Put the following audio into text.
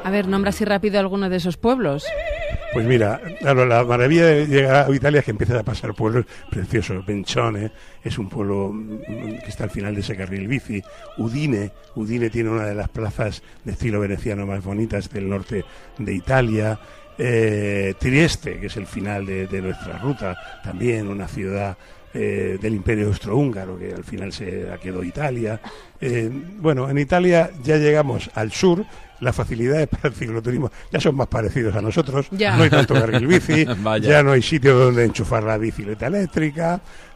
A ver, nombra así rápido alguno de esos pueblos. Pues mira, claro, la maravilla de llegar a Italia es que empiezas a pasar pueblos preciosos. Bencione es un pueblo que está al final de ese carril bici. Udine tiene una de las plazas de estilo veneciano más bonitas del norte de Italia. Trieste, que es el final de nuestra ruta, también una ciudad del Imperio Austrohúngaro, que al final se la quedó Italia. Bueno, en Italia ya llegamos al sur. Las facilidades para el cicloturismo ya son más parecidos a nosotros. Ya. No hay tanto carril bici, ya no hay sitio donde enchufar la bicicleta eléctrica.